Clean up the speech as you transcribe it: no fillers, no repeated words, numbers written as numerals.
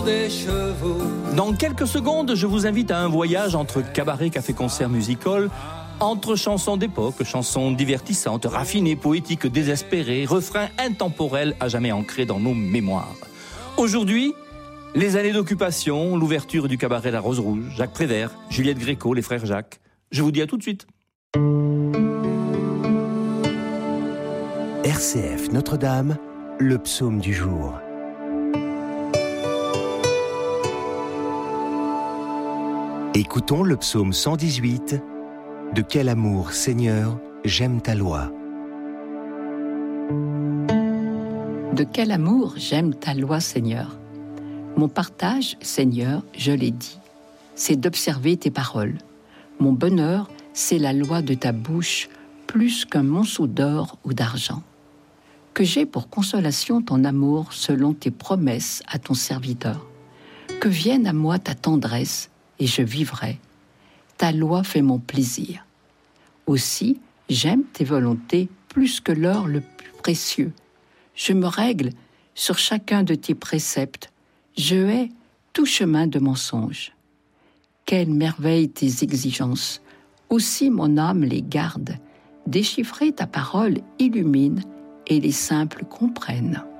des chevaux. Dans quelques secondes, je vous invite à un voyage entre cabaret, café-concert, music-hall, entre chansons d'époque, chansons divertissantes, raffinées, poétiques, désespérées, refrains intemporels à jamais ancrés dans nos mémoires. Aujourd'hui, les années d'occupation, l'ouverture du cabaret La Rose Rouge, Jacques Prévert, Juliette Gréco, les frères Jacques. Je vous dis à tout de suite. RCF Notre-Dame, le psaume du jour. Écoutons le psaume 118. De quel amour, Seigneur, j'aime ta loi. De quel amour j'aime ta loi, Seigneur. Mon partage, Seigneur, je l'ai dit, c'est d'observer tes paroles. Mon bonheur, c'est la loi de ta bouche, plus qu'un monceau d'or ou d'argent. Que j'ai pour consolation ton amour selon tes promesses à ton serviteur. Que vienne à moi ta tendresse, et je vivrai. Ta loi fait mon plaisir. Aussi, j'aime tes volontés plus que l'or le plus précieux. Je me règle sur chacun de tes préceptes. Je hais tout chemin de mensonge. Quelle merveille tes exigences. Aussi mon âme les garde. Déchiffrer ta parole illumine et les simples comprennent.